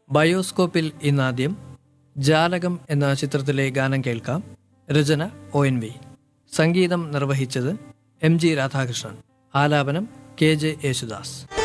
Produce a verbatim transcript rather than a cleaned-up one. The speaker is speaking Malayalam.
ബയോസ്കോപ്പിൽ ഇന്നാദ്യം ജാലകം എന്ന ചിത്രത്തിലെ ഗാനം കേൾക്കാം. രചന ഒ എൻ വി. സംഗീതം നിർവഹിച്ചത് എം ജി രാധാകൃഷ്ണൻ. ആലാപനം കെ ജെ യേശുദാസ്.